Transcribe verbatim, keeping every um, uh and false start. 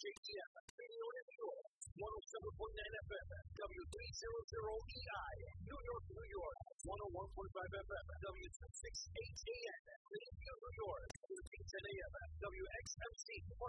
J T F, Radio in New York, one oh seven point nine F M, W three hundred E I, New York, New York, one oh one point five F M, W two sixty-eight A M, Greenville, New York, thirteen ten A M, W X M C,